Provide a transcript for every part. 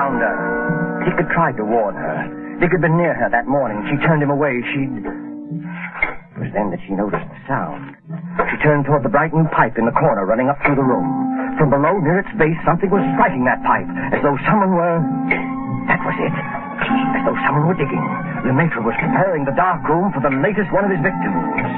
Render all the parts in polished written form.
found her. Dick had tried to warn her. Dick had been near her that morning. She turned him away. It was then that she noticed the sound. She turned toward the bright new pipe in the corner running up through the room. From below, near its base, something was striking that pipe, as though someone were... That was it. As though someone were digging. Lemaitre was preparing the dark room for the latest one of his victims.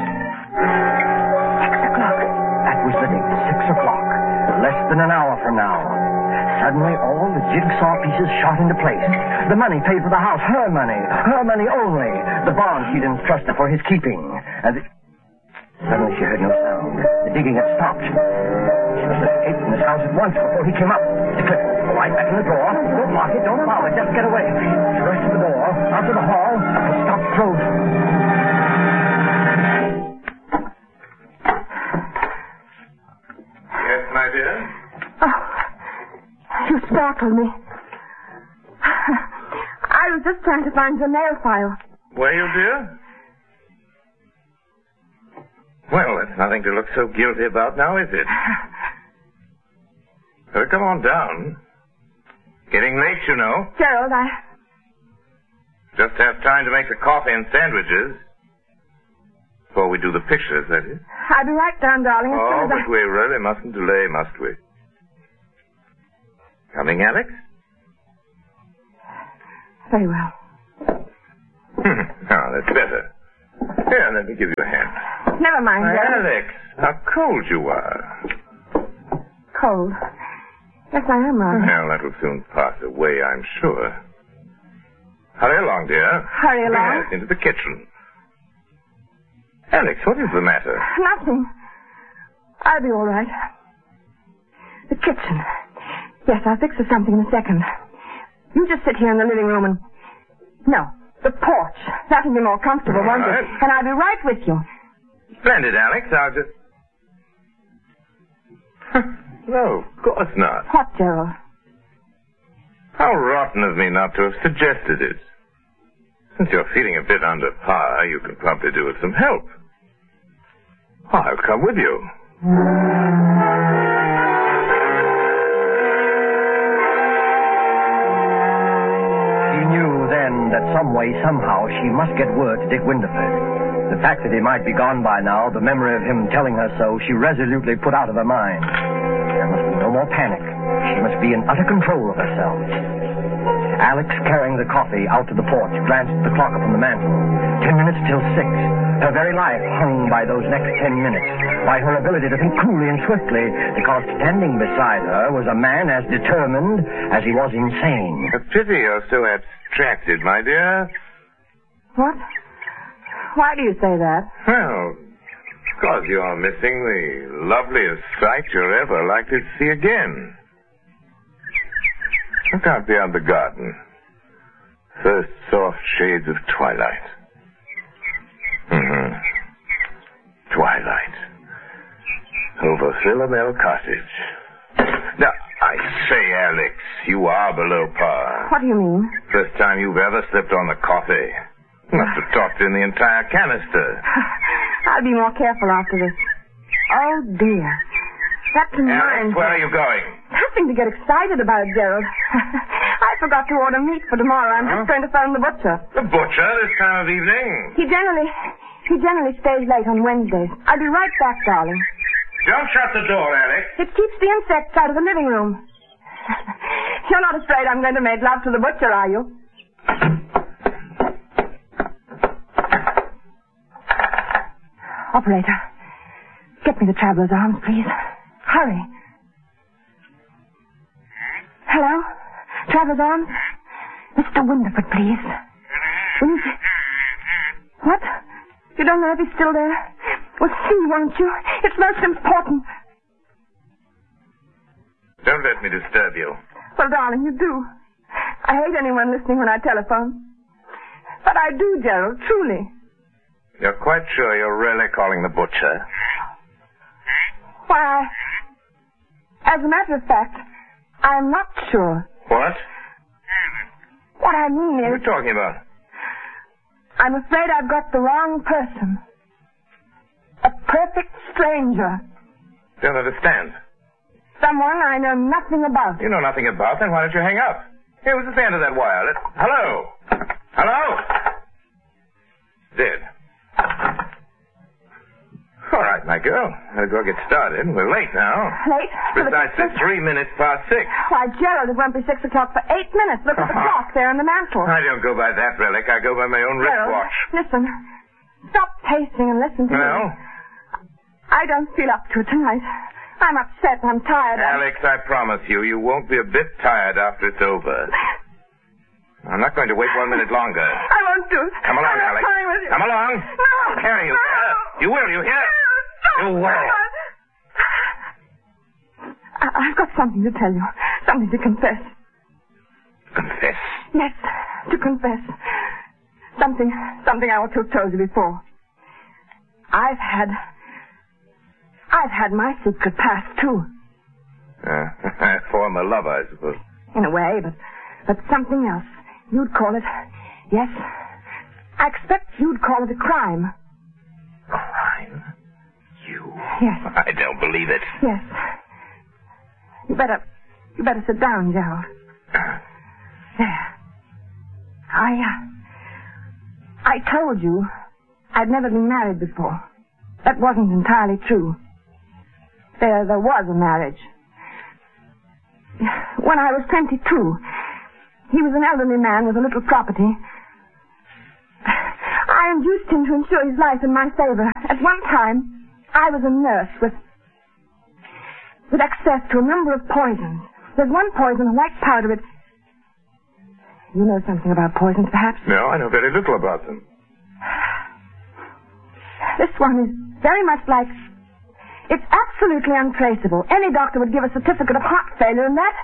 6 o'clock. That was the date, 6 o'clock. Less than an hour from now. Suddenly, all the jigsaw pieces shot into place. The money paid for the house, her money only. The bond she'd entrusted for his keeping. And suddenly she heard no sound. The digging had stopped. She must have escaped from this house at once before he came up. Quick, right back in the door. Don't lock it, don't follow it, just get away. She rushed to the door, out to the hall, and stopped frozen. Yes, my dear? Oh, you startled me. I was just trying to find your nail file. Were you, dear? Well, that's nothing to look so guilty about now, is it? Well, come on down. Getting late, you know. Gerald, Just have time to make the coffee and sandwiches. Before we do the pictures, that is. I'll be right down, darling, as soon as but we really mustn't delay, must we? Coming, Alex? Very well. Now, that's better. Here, let me give you a hand. Never mind, Gerald. Alex, how cold you are. Cold. Yes, I am, rather. Well, that'll soon pass away, I'm sure. Hurry along, dear. Hurry along? Yes, into the kitchen. Alex, what is the matter? Nothing. I'll be all right. The kitchen. Yes, I'll fix her something in a second. You just sit here in the living room and... No, the porch. That'll be more comfortable, won't it? Right. And I'll be right with you. Splendid, Alex. I'll just... No, of course not. What, Gerald? How rotten of me not to have suggested it. Since you're feeling a bit under par, you can probably do with some help. I'll come with you. She knew then that some way, somehow, she must get word to Dick Winterford. The fact that he might be gone by now, the memory of him telling her so, she resolutely put out of her mind. There must be no more panic. She must be in utter control of herself. Alex, carrying the coffee out to the porch, glanced at the clock upon the mantel. 10 minutes till 6. Her very life hung by those next 10 minutes, by her ability to think coolly and swiftly, because standing beside her was a man as determined as he was insane. A pity you're so abstracted, my dear. What? Why do you say that? Well, because you're missing the loveliest sight you're ever likely to see again. Look out beyond the garden. First soft shades of twilight. Twilight. Over Philomel Cottage. Now, I say, Alex, you are below par. What do you mean? First time you've ever slipped on the coffee. You must have talked in the entire canister. I'll be more careful after this. Oh, dear. That reminds Alex, where are you going? Nothing to get excited about, Gerald. I forgot to order meat for tomorrow. I'm just going to phone the butcher. The butcher this time of evening? He generally stays late on Wednesdays. I'll be right back, darling. Don't shut the door, Alex. It keeps the insects out of the living room. You're not afraid I'm going to make love to the butcher, are you? Operator, get me the traveler's arms, please. Hurry. Hello? Traveler's arms? Mr. Winterford, please. What? You don't know if he's still there? Well, see, won't you? It's most important. Don't let me disturb you. Well, darling, you do. I hate anyone listening when I telephone. But I do, Gerald, truly. You're quite sure you're really calling the butcher? Why, as a matter of fact, I'm not sure. What? What I mean What are is, you talking about? I'm afraid I've got the wrong person. A perfect stranger. Don't understand. Someone I know nothing about. You know nothing about, then why don't you hang up? Here, what's at the end of that wire? Hello? Hello? Dead. All right, my girl. I'll go get started. We're late now. Late? Precisely 3 minutes past 6. Why, Gerald, it won't be 6 o'clock for 8 minutes. Look at the clock there on the mantel. I don't go by that relic. I go by my own Gerald, wristwatch. listen. Stop pacing and listen to me. Well? I don't feel up to it tonight. I'm upset. I'm tired. Alex, I promise you, you won't be a bit tired after it's over. I'm not going to wait 1 minute longer. I won't do it. Come along, I'm Alex. not coming with you. Come along. No. I'll carry you. No. You will, you hear? Stop. You will. I've got something to tell you. Something to confess. Confess? Yes, to confess. Something I ought to have told you before. I've had my secret past, too. Former lover, I suppose. In a way, but something else. You'd call it, yes, I expect you'd call it a crime. Crime? You? Yes. I don't believe it. Yes. You better sit down, Gerald. There. I told you I'd never been married before. That wasn't entirely true. There was a marriage. When I was 22, he was an elderly man with a little property. I induced him to insure his life in my favor. At one time, I was a nurse with access to a number of poisons. There's one poison, a white powder, it... You know something about poisons, perhaps? No, I know very little about them. This one is very much like... It's absolutely untraceable. Any doctor would give a certificate of heart failure, and that...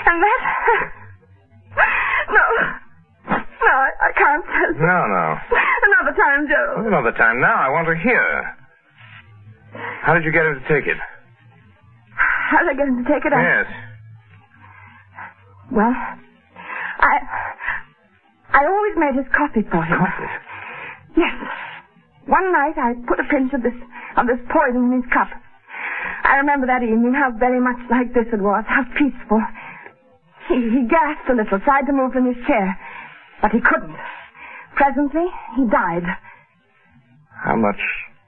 No, I can't tell you. No. Another time, Gerald. Another time now. I want to hear. How did you get him to take it? How did I get him to take it? Yes. Well, I always made his coffee for him. Coffee? Yes. One night I put a pinch of this poison in his cup. I remember that evening how very much like this it was, how peaceful. He gasped a little, tried to move from his chair, but he couldn't. Presently, he died. How much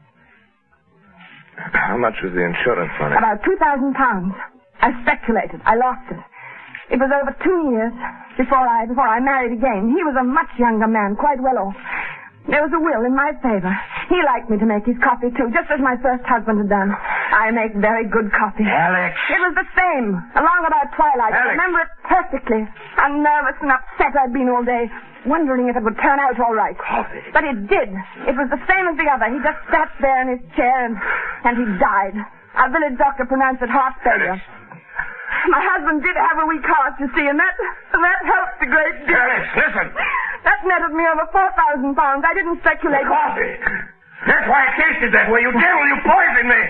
was the insurance money? About £2,000. I speculated. I lost it. It was over 2 years before I married again. He was a much younger man, quite well off. There was a will in my favor. He liked me to make his coffee, too, just as my first husband had done. I make very good coffee. Alex! It was the same, along about twilight. Alex. I remember it perfectly. How nervous and upset I'd been all day, wondering if it would turn out all right. Coffee? But it did. It was the same as the other. He just sat there in his chair, and he died. Our village doctor pronounced it heart failure. Alex. My husband did have a weak heart, you see, and that helped a great deal. Alex, listen! That netted me over £4,000. I didn't speculate. Coffee! That's why I tasted that way. You devil, you poisoned me!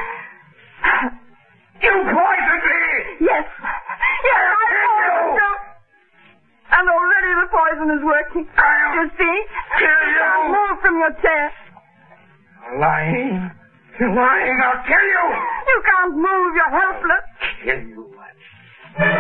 You poisoned me! Yes, I poisoned you. And already the poison is working. You see? Kill you! Can't move from your chair. Lying. You're lying. I'll kill you! You can't move. You're helpless. Kill you.